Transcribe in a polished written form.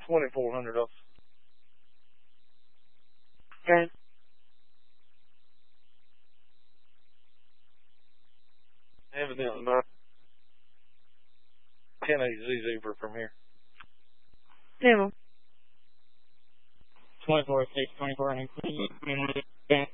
$2,400 off. Okay. Evidently not. 10AZ Uber from here. Demo. 24-6, 24,